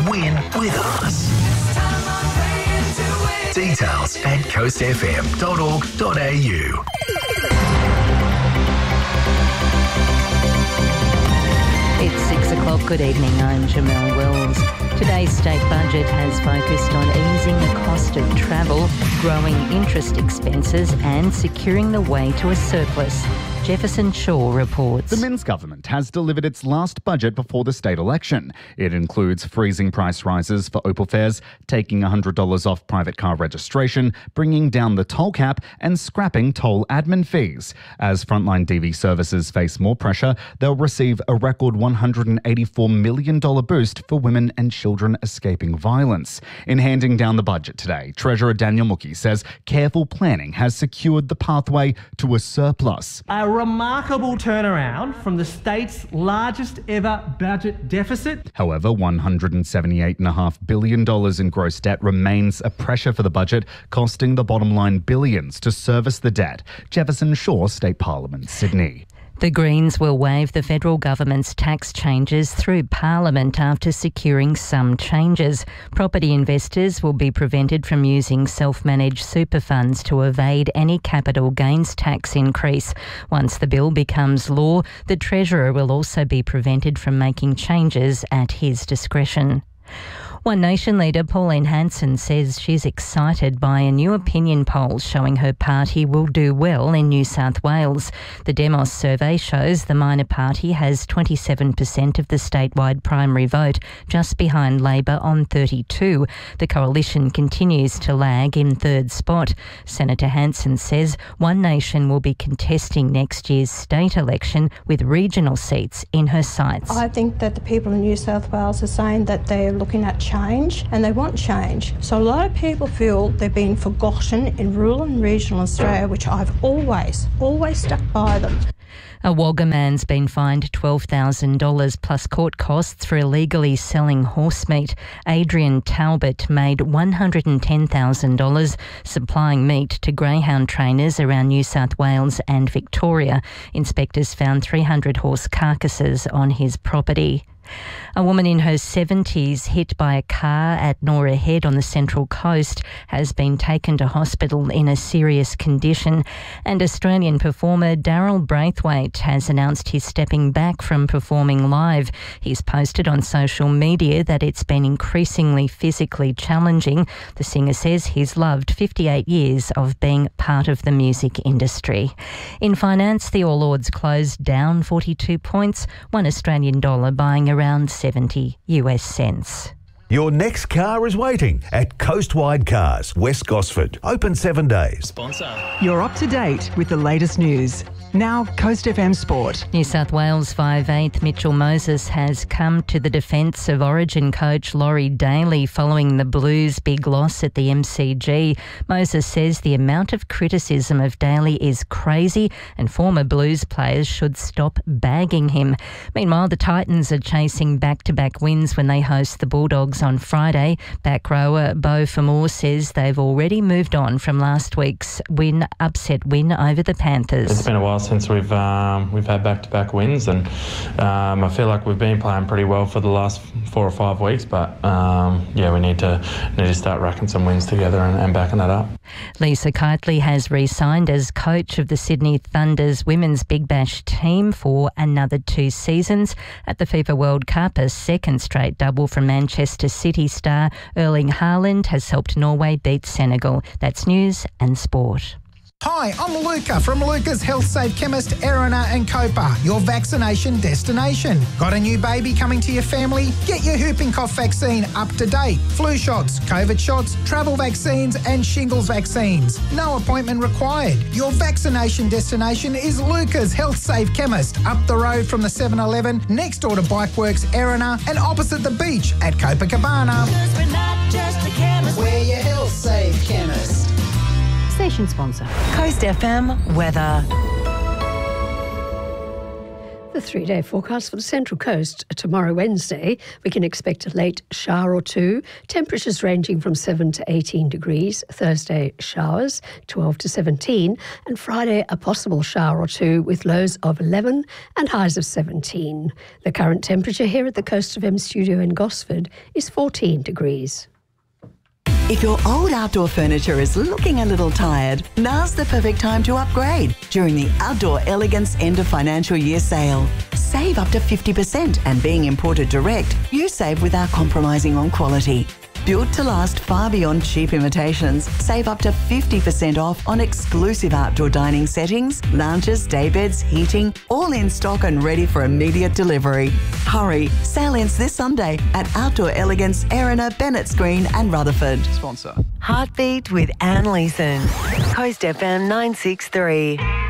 Win with us. Details at coastfm.org.au. It's 6 o'clock. Good evening. I'm Jamelle Wells. Today's state budget has focused on easing the cost of travel, growing interest expenses and securing the way to a surplus. Jefferson Shaw reports. The Minns government has delivered its last budget before the state election. It includes freezing price rises for Opal fares, taking $100 off private car registration, bringing down the toll cap and scrapping toll admin fees. As frontline DV services face more pressure, they'll receive a record $184 million boost for women and children escaping violence. In handing down the budget today, Treasurer Daniel Mookie says careful planning has secured the pathway to a surplus. A remarkable turnaround from the state's largest ever budget deficit. However, $178.5 billion in gross debt remains a pressure for the budget, costing the bottom line billions to service the debt. Jefferson Shaw, State Parliament, Sydney. The Greens will waive the federal government's tax changes through Parliament after securing some changes. Property investors will be prevented from using self-managed super funds to evade any capital gains tax increase. Once the bill becomes law, the Treasurer will also be prevented from making changes at his discretion. One Nation leader Pauline Hanson says she's excited by a new opinion poll showing her party will do well in New South Wales. The Demos survey shows the minor party has 27% of the statewide primary vote, just behind Labor on 32%. The coalition continues to lag in third spot. Senator Hanson says One Nation will be contesting next year's state election with regional seats in her sights. I think that the people in New South Wales are saying that they're looking at change and they want change. So a lot of people feel they've been forgotten in rural and regional Australia, which I've always stuck by them. A Wagga man's been fined $12,000 plus court costs for illegally selling horse meat. Adrian Talbot made $110,000 supplying meat to greyhound trainers around New South Wales and Victoria. Inspectors found 300 horse carcasses on his property. A woman in her 70s hit by a car at Nora Head on the Central Coast has been taken to hospital in a serious condition, and Australian performer Daryl Braithwaite has announced he's stepping back from performing live. He's posted on social media that it's been increasingly physically challenging. The singer says he's loved 58 years of being part of the music industry. In finance, the All Ords closed down 42 points, $1 Australian buying around 70 US cents. Your next car is waiting at Coastwide Cars, West Gosford. Open 7 days. Sponsor. You're up to date with the latest news. Now, Coast FM Sport. New South Wales 5'8" Mitchell Moses has come to the defence of Origin coach Laurie Daly following the Blues' big loss at the MCG. Moses says the amount of criticism of Daly is crazy and former Blues players should stop bagging him. Meanwhile, the Titans are chasing back-to-back wins when they host the Bulldogs on Friday. Back rower Beau Fermor says they've already moved on from last week's upset win over the Panthers. It's been a while since we've had back-to-back wins, and I feel like we've been playing pretty well for the last 4 or 5 weeks, but we need to start racking some wins together and backing that up. Lisa Keightley has re-signed as coach of the Sydney Thunder's Women's Big Bash team for another 2 seasons. At the FIFA World Cup, a second straight double from Manchester City star Erling Haaland has helped Norway beat Senegal. That's news and sport. Hi, I'm Luca from Luca's Health Safe Chemist, Erina and Copa, your vaccination destination. Got a new baby coming to your family? Get your whooping cough vaccine up to date. Flu shots, COVID shots, travel vaccines and shingles vaccines. No appointment required. Your vaccination destination is Luca's Health Safe Chemist, up the road from the 7-Eleven, next door to Bikeworks, Erina, and opposite the beach at Copacabana. Because we're not just a chemist, we're your Health Safe Chemist. Station sponsor. Coast FM weather. The 3-day forecast for the Central Coast. Tomorrow, Wednesday, we can expect a late shower or two. Temperatures ranging from 7 to 18 degrees. Thursday, showers, 12 to 17. And Friday, a possible shower or two with lows of 11 and highs of 17. The current temperature here at the Coast FM studio in Gosford is 14 degrees. If your old outdoor furniture is looking a little tired, now's the perfect time to upgrade during the Outdoor Elegance End of Financial Year sale. Save up to 50%, and being imported direct, you save without compromising on quality. Built to last far beyond cheap imitations, save up to 50% off on exclusive outdoor dining settings, lounges, daybeds, heating, all in stock and ready for immediate delivery. Hurry, sale ends this Sunday at Outdoor Elegance, Erina, Bennetts Green and Rutherford. Sponsor. Heartbeat with Anne Leeson. Coast FM 963.